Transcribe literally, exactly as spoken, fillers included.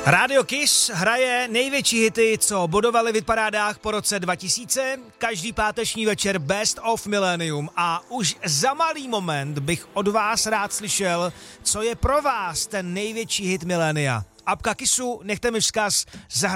Radio Kiss hraje největší hity, co bodovaly v hitparádách po roce dva tisíce, každý páteční večer Best of Millennium a už za malý moment bych od vás rád slyšel, co je pro vás ten největší hit milénia. Apka Kissu, nechte mi vzkaz, zahrajte